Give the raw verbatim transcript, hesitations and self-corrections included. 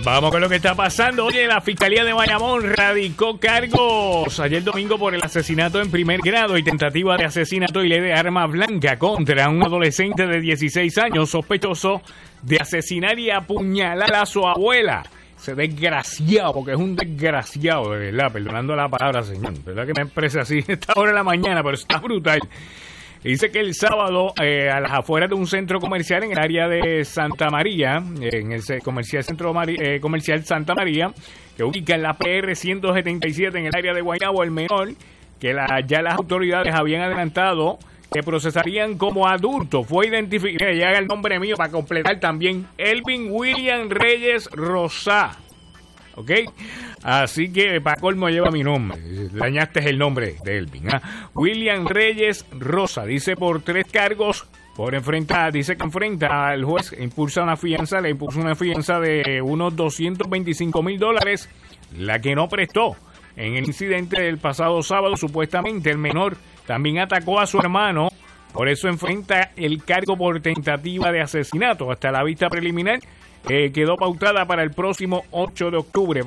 Vamos con lo que está pasando. Oye, la Fiscalía de Bayamón radicó cargos ayer domingo por el asesinato en primer grado y tentativa de asesinato y ley de arma blanca contra un adolescente de dieciséis años sospechoso de asesinar y apuñalar a su abuela. Ese desgraciado, porque es un desgraciado, de verdad, perdonando la palabra, señor. ¿Verdad que me expresa así a esta hora de la mañana? Pero está brutal. Dice que el sábado, eh, a las afueras de un centro comercial en el área de Santa María, en el comercial centro Mari, eh, comercial Santa María, que ubica en la P R ciento setenta y siete en el área de Guaynabo, el menor, que la, ya las autoridades habían adelantado que procesarían como adulto, fue identificado, ya el nombre mío para completar también, Elvin William Reyes Rosá. ¿Ok? Así que para colmo lleva mi nombre. Dañaste el nombre de Elvin. ¿eh? William Reyes Rosa, dice por tres cargos, por enfrentar, dice que enfrenta al juez, impulsa una fianza, le impuso una fianza de unos doscientos veinticinco mil dólares, la que no prestó. En el incidente del pasado sábado, supuestamente el menor también atacó a su hermano, por eso enfrenta el cargo por tentativa de asesinato. Hasta la vista preliminar eh, quedó pautada para el próximo ocho de octubre.